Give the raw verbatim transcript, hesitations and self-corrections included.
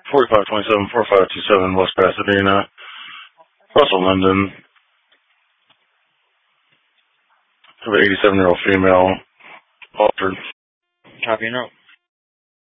forty-five twenty-seven, forty-five twenty-seven West Pasadena, Russell, London. Have an eighty-seven-year-old female, altered. Copy and out.